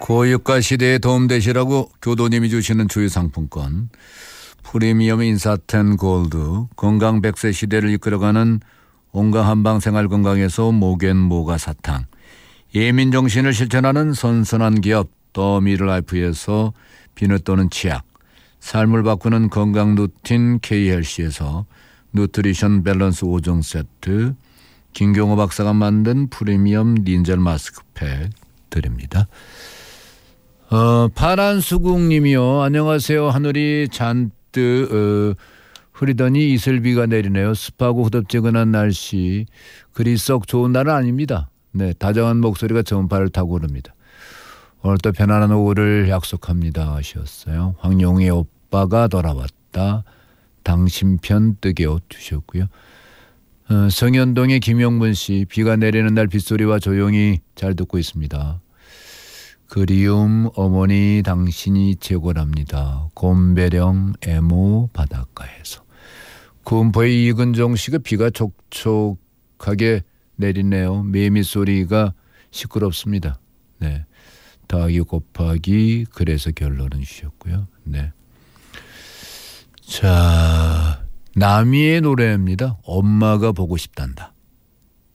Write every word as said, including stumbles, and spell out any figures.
고유가 시대에 도움되시라고 교도님이 주시는 주유상품권, 프리미엄 인사텐 골드, 건강 백 세 시대를 이끌어가는 온갖 한방 생활 건강에서 모겐 모가 사탕, 예민 정신을 실천하는 선선한 기업 더미르라이프에서 비누 또는 치약, 삶을 바꾸는 건강 루틴 K헬시에서 누트리션 밸런스 오 종 세트, 김경호 박사가 만든 프리미엄 닌젤 마스크팩 드립니다. 어, 파란 수국님이요. 안녕하세요. 하늘이 잔뜩 어, 흐리더니 이슬비가 내리네요. 습하고 후덥지근한 날씨. 그리 썩 좋은 날은 아닙니다. 네, 다정한 목소리가 전파를 타고 오릅니다. 오늘 또 편안한 오후를 약속합니다 하셨어요. 황용의 오빠가 돌아왔다. 당신 편 뜨개 옷 주셨고요. 어, 성현동의 김영문 씨, 비가 내리는 날 빗소리와 조용히 잘 듣고 있습니다. 그리움 어머니 당신이 최고랍니다. 곰배령 애모 바닷가에서. 군포의 이근정 씨가 비가 촉촉하게 내리네요. 매미 소리가 시끄럽습니다. 네, 더하기 곱하기 그래서 결론은 주셨고요. 네. 자, 나미의 노래입니다. 엄마가 보고 싶단다.